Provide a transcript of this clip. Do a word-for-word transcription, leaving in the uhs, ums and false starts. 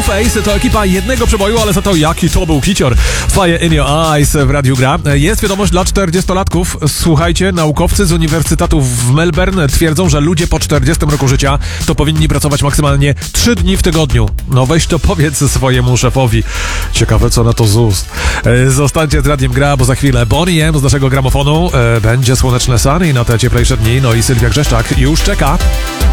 Face to ekipa jednego przeboju, ale za to jaki to był kicior. Fire in Your Eyes w Radiu Gra. Jest wiadomość dla czterdziestolatków. Słuchajcie, naukowcy z Uniwersytetu w Melbourne twierdzą, że ludzie po czterdziestym roku życia to powinni pracować maksymalnie trzy dni w tygodniu. No weź to powiedz swojemu szefowi. Ciekawe, co na to Z U S. Zostańcie z Radiem Gra, bo za chwilę Bonnie M z naszego gramofonu. Będzie słoneczne Sunny na te cieplejsze dni. No i Sylwia Grzeszczak już czeka.